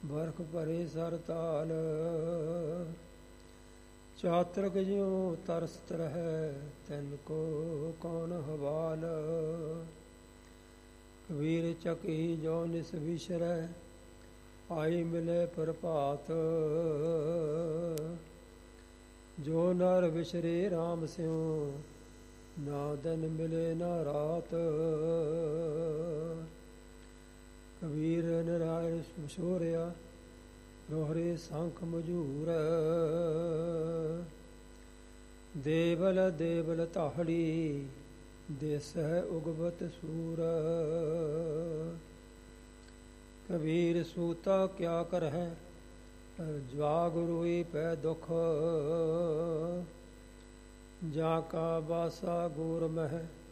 ਬਰਖ ਭਰੇ ਸਰ ਤਾਲ। ਚਾਤਰਕ ਜਿਉ ਤਰਸਤ ਰਹਿ ਤੈਨ ਕੋ ਕੌਣ ਹਵਾਲ। ਕਬੀਰ ਚੱਕੀ ਜੋ ਨਿਸ ਵਿਸਰੈ ਆਈ ਮਿਲੇ ਪ੍ਰਭਾਤ। ਜੋ ਨਰ ਵਿਸਰੇ RAM ਸਿਉ ਨਾ ਦਿਨ ਮਿਲੇ ਨਾ ਰਾਤ। ਕਬੀਰ ਨਿਰਾਇ ਮਸ਼ੋਰਿਆ ਰੋਹਰੇ ਸੰਖ ਮਜੂਰ। ਦੇਵਲ ਦੇਵਲ ਤਾਹੜੀ ਦੇਸਹਿ ਉਗਵਤ ਸੂਰ। ਕਬੀਰ ਸੂਤਾ ਕਿਆ ਕਰਹਿ ਜਵਾਗ ਰੋਈ ਪੈ ਦੁਖ। ਜਾ ਕਾ ਬਾਸਾ ਗੂਰ ਮਹਿ